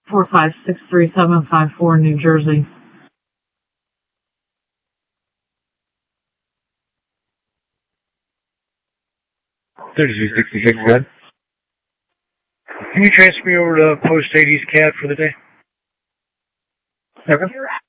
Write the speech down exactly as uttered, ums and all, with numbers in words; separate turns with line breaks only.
four five six three seven five four, New Jersey.
thirty-two sixty-six, go ahead. Can you transfer me over to Post eighties C A D for the day?
Okay.